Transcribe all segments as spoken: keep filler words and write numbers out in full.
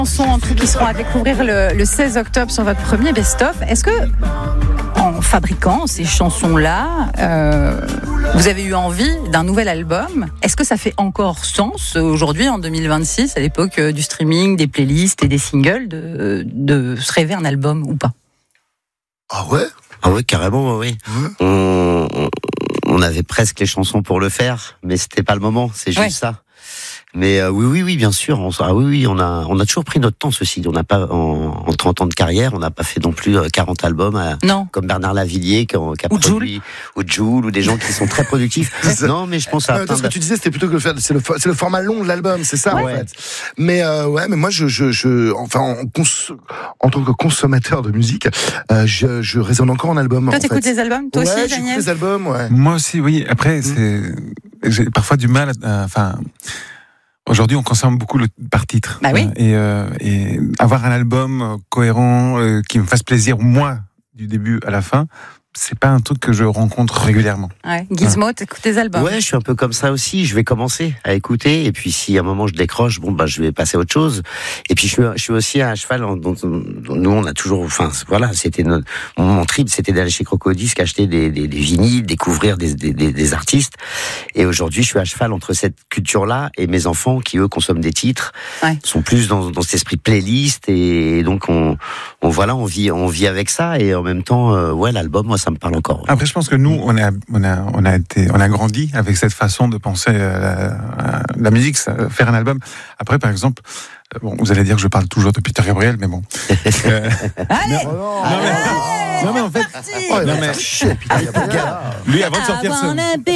chansons en tout qui seront à découvrir le, le seize octobre sur votre premier best-of. Est-ce que, en fabriquant ces chansons-là, euh, vous avez eu envie d'un nouvel album? Est-ce que ça fait encore sens aujourd'hui, en deux mille vingt-six, à l'époque du streaming, des playlists et des singles, de, de se rêver un album ou pas? Ah ouais? Ah ouais, carrément, oui. Ouais. On, on, on avait presque les chansons pour le faire, mais c'était pas le moment, c'est juste ouais. ça. Mais euh, oui, oui, oui, bien sûr. On, ah oui, oui, on a, on a toujours pris notre temps, ceci. On n'a pas, en, en trente ans de carrière, on n'a pas fait non plus quarante albums, à, non. comme Bernard Lavillier, qui a, qui a ou produit, Joule. ou Joule, ou des gens qui sont très productifs. Non, mais je pense à. Euh, ce que tu disais, c'était plutôt que le faire, c'est le, c'est le format long de l'album, c'est ça, ouais. en fait. Mais euh, ouais, mais moi, je, je, je enfin, en, cons, en tant que consommateur de musique, euh, je, je résonne encore en album. Toi, en t'écoutes fait. les albums? Toi ouais, aussi, j'écoute Daniel? les albums, ouais. Moi aussi, oui. Après, mmh. c'est, j'ai parfois du mal. Enfin. Euh, Aujourd'hui, on consomme beaucoup le, par titre. Bah oui. Et, euh, et avoir un album cohérent euh, qui me fasse plaisir, moi, du début à la fin, c'est pas un truc que je rencontre régulièrement. Ouais. Gizmo, ouais. T'écoutes tes albums? Ouais, je suis un peu comme ça aussi. Je vais commencer à écouter, et puis si à un moment je décroche, bon bah je vais passer à autre chose. Et puis je suis, je suis aussi à cheval. Donc nous, on a toujours, enfin voilà, c'était notre, mon trip, c'était d'aller chez Crocodisc, acheter des, des, des vinyles, découvrir des, des, des, des artistes. Et aujourd'hui, je suis à cheval entre cette culture-là et mes enfants qui eux consomment des titres, ouais. sont plus dans, dans cet esprit playlist, et donc on, on voilà, on vit, on vit avec ça, et en même temps, euh, ouais, l'album, moi, ça me parle encore. Après, je pense que nous, on a, on a, on a été, on a grandi avec cette façon de penser à la, à la musique, faire un album. Après, par exemple, bon, vous allez dire que je parle toujours de Peter Gabriel, mais bon. euh, Allez, non, non, mais, allez, non, mais en fait, oh, non, mais, chier, Peter Gabriel. lui, avant de sortir ce,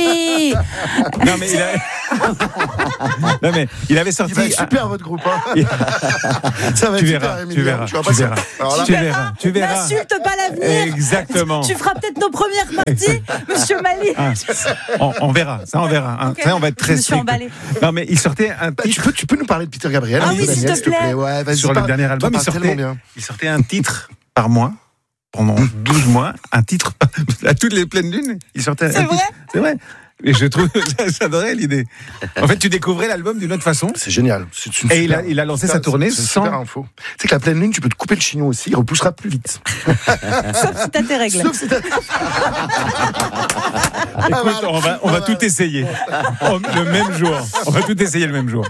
non mais il a, non mais il avait sorti. Il va être super votre groupe. Hein. Ça va tu être verras, super, tu verras, tu verras, Alors là, tu verras, tu verras. N'insulte pas l'avenir. Exactement. Tu feras peut-être nos premières parties, Monsieur Mali. Ah, on, on verra, ça on verra. Hein. Okay. Ça, on va être très strict. Non mais il sortait un titre. Bah, tu peux, tu peux nous parler de Peter Gabriel? Ah oui, s'il te plaît. Ouais, vas-y, sur pas, le dernier album, il sortait, il sortait un titre par mois. Pendant douze mois, un titre à toutes les pleines lunes, il sortait. C'est vrai. C'est vrai. Et je trouve, j'adorais l'idée. En fait, tu découvrais l'album d'une autre façon. C'est génial. C'est une et super, il a, il a lancé sa tournée c'est sans. Super info. Tu sais que la pleine lune, tu peux te couper le chignon aussi, il repoussera plus vite. Sauf si t'as tes règles. Sauf si t'as... Écoute, on va, on va tout essayer. Le même jour. On va tout essayer le même jour.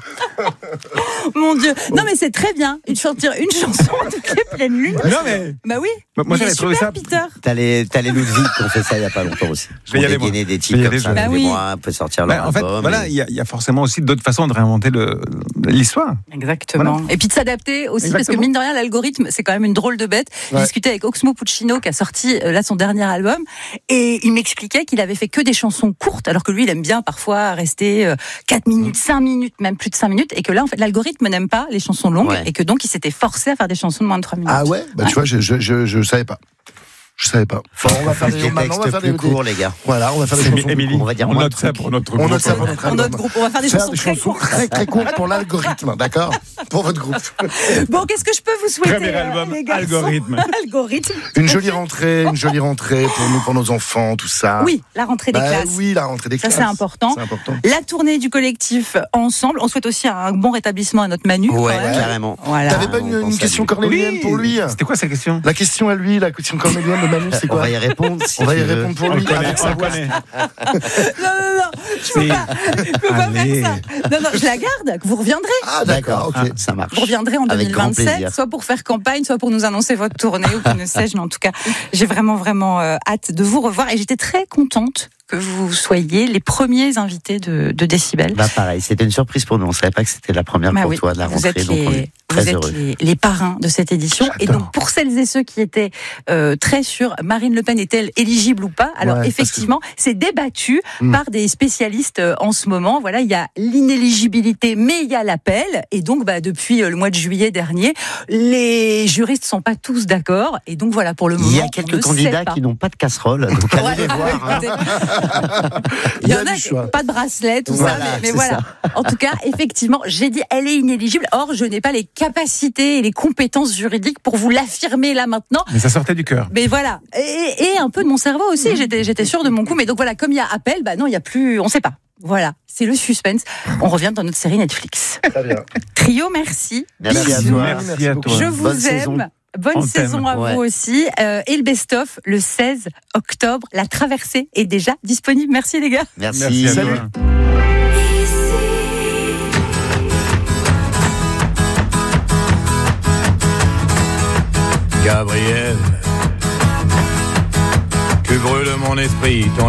Mon Dieu. Non, mais c'est très bien. Une sortir une chanson en toutes les pleines lunes. Non, mais. Bah oui. Moi, il j'avais est trouvé super, ça. Peter. T'as les, t'as les Ludwig qui ont fait ça il y a pas longtemps aussi. Je vais y aller, moi. Des titres comme ça, bah tous oui. les mois, peut sortir leur Bah, en fait, album. voilà, il et... y, y a forcément aussi d'autres façons de réinventer le, l'histoire. Exactement. Voilà. Et puis de s'adapter aussi, Exactement. Parce que mine de rien, l'algorithme, c'est quand même une drôle de bête. Ouais. J'ai discuté avec Oxmo Puccino, qui a sorti là son dernier album, et il m'expliquait qu'il avait fait que des chansons courtes, alors que lui, il aime bien parfois rester quatre minutes, cinq minutes, même plus de cinq minutes, et que là, en fait, l'algorithme n'aime pas les chansons longues, ouais. et que donc il s'était forcé à faire des chansons de moins de trois minutes. Ah ouais? Bah ouais. Tu vois, je, je, je, je savais pas. Je savais pas. Bon, on va faire des, des textes on va faire plus des, courts, les gars. Voilà, on va faire des chansons Émilie, plus courts. On va dire on note ça pour notre groupe. On note ça pour notre album. Notre groupe. On va faire des faire chansons des très chansons courtes. Très, très courtes pour l'algorithme, d'accord? Pour votre groupe. Bon, qu'est-ce que je peux vous souhaiter? Premier album, les garçons, algorithme. Algorithme. Une jolie rentrée, une jolie rentrée pour nous, pour nos enfants, tout ça. Oui, la rentrée des bah, classes. Oui, la rentrée des ça, classes. Ça, c'est important. C'est important. La tournée du collectif Ensemble. On souhaite aussi un bon rétablissement à notre Manu. Ouais, carrément. Voilà. T'avais pas une, une question cornélienne oui. pour lui? C'était quoi sa question? La question à lui, la question cornélienne de Manu, c'est quoi? On va y répondre. Si on va y veux. répondre pour on lui. Connaît, avec sa voix. Non, non, non, je peux pas, je peux pas faire ça. Non, non, je la garde. Vous reviendrez. Ah, d'accord, ok, ah, ça marche. Vous reviendrez en deux mille vingt-sept, soit pour faire campagne, soit pour nous annoncer votre tournée ou que ne sais-je. Mais en tout cas, j'ai vraiment, vraiment euh, hâte de vous revoir et j'étais très contente que vous soyez les premiers invités de, de Décibel. Bah pareil, c'était une surprise pour nous. On savait pas que c'était la première bah pour oui, toi de la rentrée, vous êtes donc les, on est très vous heureux. êtes les, les parrains de cette édition. J'adore. Et donc pour celles et ceux qui étaient euh, très sûrs, Marine Le Pen est-elle éligible ou pas? Alors ouais, effectivement, que... c'est débattu mmh. par des spécialistes euh, en ce moment. Voilà, il y a l'inéligibilité, mais il y a l'appel. Et donc bah, depuis euh, le mois de juillet dernier, les juristes sont pas tous d'accord. Et donc voilà, pour le moment, il y a quelques candidats qui n'ont pas de casserole, donc allez ouais, les voir. Hein. Il y en a qui n'ont pas de bracelet, tout voilà, ça, mais, mais voilà. Ça. En tout cas, effectivement, j'ai dit, elle est inéligible. Or, je n'ai pas les capacités et les compétences juridiques pour vous l'affirmer là maintenant. Mais ça sortait du cœur. Mais voilà, et, et un peu de mon cerveau aussi. J'étais, j'étais sûre de mon coup. Mais donc voilà, comme il y a appel, bah non, il y a plus, on sait pas. Voilà, c'est le suspense. On revient dans notre série Netflix. Très bien. Trio, merci. Merci à Bisous. toi. Merci à toi. Je vous Bonne aime. saison. Bonne On saison t'aime. à Ouais. vous aussi. Euh, et le best-of, le seize octobre. La traversée est déjà disponible. Merci les gars. Merci. Merci à Salut. toi. Gabriel, que brûle mon esprit, ton